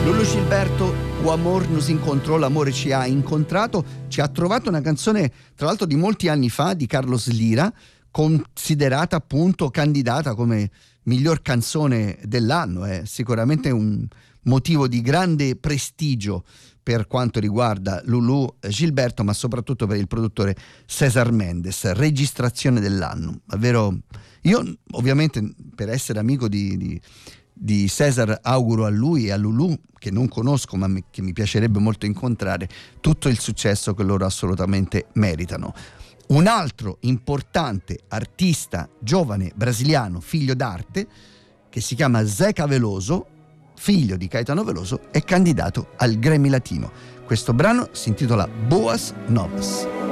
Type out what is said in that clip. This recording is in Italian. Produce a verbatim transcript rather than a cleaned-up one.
Lulu Gilberto, O amor nos incontrò, l'amore ci ha incontrato, ci ha trovato una canzone tra l'altro di molti anni fa di Carlos Lira, considerata appunto candidata come miglior canzone dell'anno. È sicuramente un motivo di grande prestigio per quanto riguarda Lulu Gilberto, ma soprattutto per il produttore César Méndez. Registrazione dell'anno, davvero. Io ovviamente, per essere amico di, di di César, auguro a lui e a Lulu, che non conosco ma mi, che mi piacerebbe molto incontrare, tutto il successo che loro assolutamente meritano. Un altro importante artista giovane brasiliano, figlio d'arte, che si chiama Zeca Veloso, figlio di Caetano Veloso, è candidato al Grammy Latino. Questo brano si intitola Boas Novas.